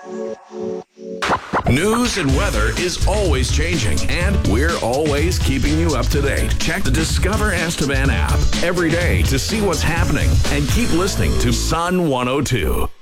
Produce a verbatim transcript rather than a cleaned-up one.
News and weather is always changing, and we're always keeping you up to date. Check the Discover Estevan app every day to see what's happening, and keep listening to Sun one oh two.